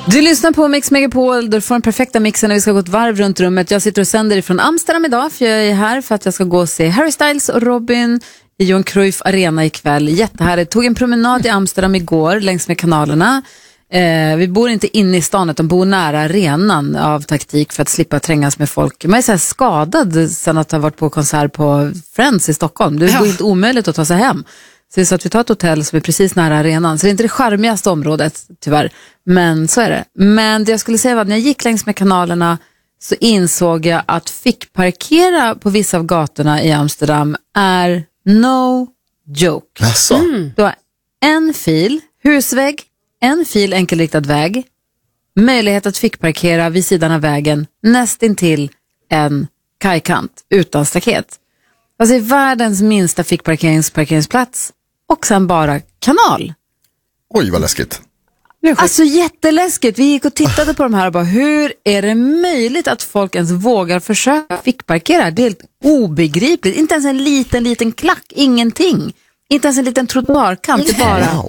Du lyssnar på Mix Megapol, du får den perfekta mixen när vi ska gå ett varv runt rummet. Jag sitter och sänder ifrån Amsterdam idag, för jag är här för att jag ska gå och se Harry Styles och Robin i Johan Cruyff Arena ikväll. Jättehärligt. Tog en promenad i Amsterdam igår längs med kanalerna. Vi bor inte inne i stan utan bor nära arenan av taktik för att slippa trängas med folk. Man är så här skadad sen att ha varit på konsert på Friends i Stockholm. Det är helt omöjligt att ta sig hem. Så det är så att vi tar ett hotell som är precis nära arenan. Så det är inte det charmigaste området, tyvärr. Men så är det. Men det jag skulle säga var att när jag gick längs med kanalerna så insåg jag att fickparkera på vissa av gatorna i Amsterdam är no joke. Du har en fil, husvägg, en fil enkelriktad väg, möjlighet att fickparkera vid sidan av vägen nästintill en kajkant utan staket. Alltså i världens minsta fickparkeringsplats och sen bara kanal. Oj, vad läskigt. Alltså jätteläskigt. Vi gick och tittade på de här och bara, hur är det möjligt att folk ens vågar försöka fickparkera? Det är helt obegripligt. Inte ens en liten klack, ingenting. Inte ens en liten trottoarkant, det är bara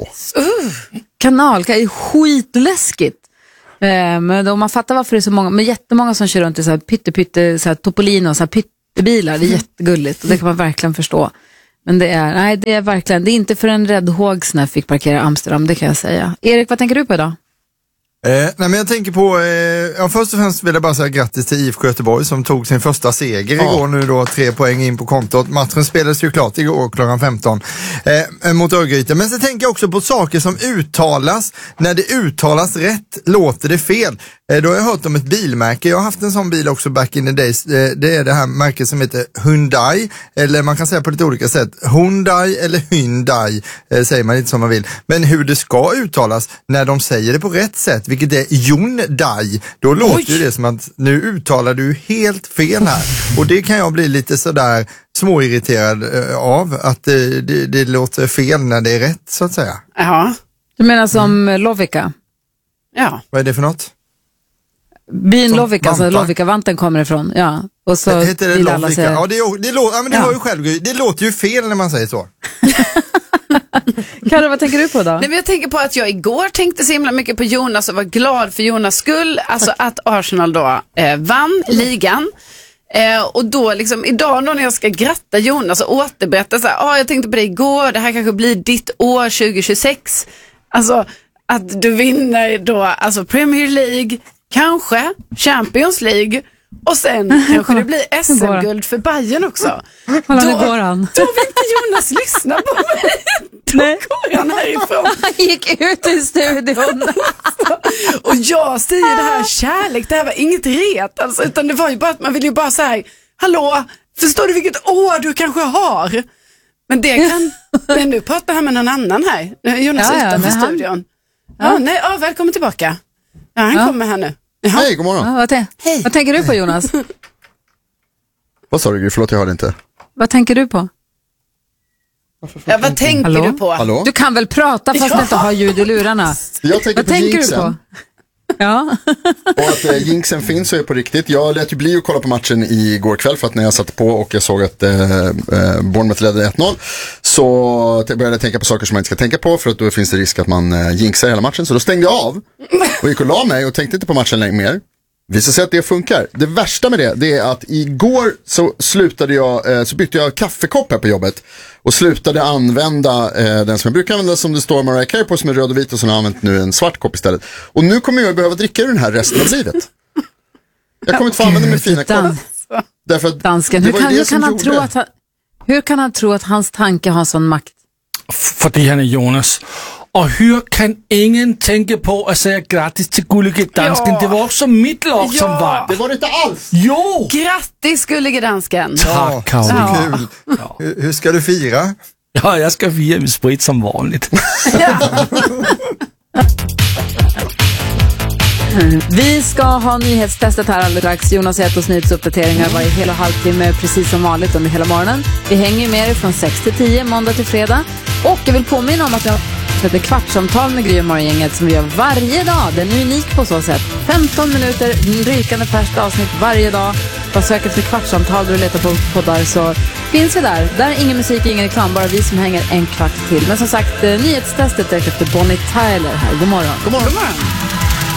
kanal. Det är skitläskigt. Men om man fattar varför det är så många, men jättemånga som kör runt i så här pytte så här Topolino och så här pyttebilar, det är jättegulligt och det kan man verkligen förstå. Men det är verkligen, det är inte för en rädd hågs när jag fick parkera i Amsterdam, det kan jag säga. Erik, vad tänker du på idag? Nej, men jag tänker på, först och främst vill jag bara säga grattis till IFK Göteborg som tog sin första seger igår, nu då 3 poäng in på kontot. Matchen spelades ju klart igår klockan 15 mot Örgryte. Men så tänker jag också på saker som uttalas. När det uttalas rätt låter det fel. Då har jag hört om ett bilmärke. Jag har haft en sån bil också back in the days. Det är det här märket som heter Hyundai. Eller man kan säga på lite olika sätt. Hyundai eller Hyundai säger man inte som man vill. Men hur det ska uttalas när de säger det på rätt sätt, vilket är Hyundai, då låter det som att nu uttalar du helt fel här. Och det kan jag bli lite sådär småirriterad av, att det låter fel när det är rätt, så att säga. Ja. Du menar som Lovikka? Ja. Vad är det för något? Byn Lovikka, alltså Lovikka-vanten kommer ifrån. Ja. Och så heter det Lovikka? Ja, det hör ju själv. Det låter ju fel när man säger så. Karro, vad tänker du på då? Nej, men jag tänker på att jag igår tänkte så himla mycket på Jonas och var glad för Jonas skull. Alltså att Arsenal då vann ligan. Och då liksom idag när jag ska gratta Jonas och återberätta så här, jag tänkte på det igår, det här kanske blir ditt år 2026. Alltså att du vinner då alltså Premier League, kanske Champions League och sen kanske det blir SM-guld för Bayern också. Då vill inte Jonas lyssna på mig. Då går han härifrån. Han gick ut i studion. Och jag säger det här kärlek, det här var inget ret alltså, utan det var ju bara att man vill ju bara säga, hallå, förstår du vilket år du kanske har? Men det kan, men nu pratar han med någon annan här. Jonas utanför studion. Välkommen tillbaka. Ja, han kommer här nu. Jaha. Hej, god morgon. Vad tänker du på, Jonas? Vad sa du? Förlåt, jag hörde inte. Vad tänker du på? Vad tänker du på? Hallå? Du kan väl prata fast du inte har ljud i lurarna. Jag tänker vad på tänker jinxen. du på? Ja. Och att jinxen finns och är på riktigt. Jag lät ju bli att kolla på matchen igår kväll för att när jag satte på och jag såg att Bournemouth ledde 1-0 så började jag tänka på saker som man inte ska tänka på, för att då finns det risk att man jinxar hela matchen. Så då stängde jag av och gick och la mig och tänkte inte på matchen längre mer. Visar sig att det funkar. Det värsta med det är att igår så så bytte jag kaffekopp här på jobbet och slutade använda den som jag brukar använda, som det står Mariah Carey på, som är röd och vit, och så har jag använt nu en svart kopp istället. Och nu kommer jag behöva dricka den här resten av livet. Jag kommer inte få använda min fina kopp. Därför att dansken, hur kan han tro att hans tanke har sån makt? Fordi han är Jonas. Och hur kan ingen tänka på att säga grattis till gullige dansken? Det var också mitt lag som vann. Det var det inte alls. Jo! Grattis gullige dansken. Tack, Karl. Kul. Ja. Hur ska du fira? Ja, jag ska fira med sprit som vanligt. Vi ska ha nyhetstestet här alldeles strax. Jonas har gett oss nyhetsuppdateringar varje hel och halvtimme, precis som vanligt under hela morgonen. Vi hänger med er från 6 till 10, måndag till fredag. Och jag vill påminna om att jag heter Kvartsamtal med Gry och Morgongänget som vi gör varje dag. Den är unik på så sätt. 15 minuter, rykande färskt avsnitt varje dag. Bara söker för Kvartsamtal då du letar på poddar så finns vi där. Där är ingen musik, ingen reklam, bara vi som hänger en kvart till. Men som sagt, nyhetstestet direkt efter Bonnie Tyler här. God morgon. God morgon. God morgon.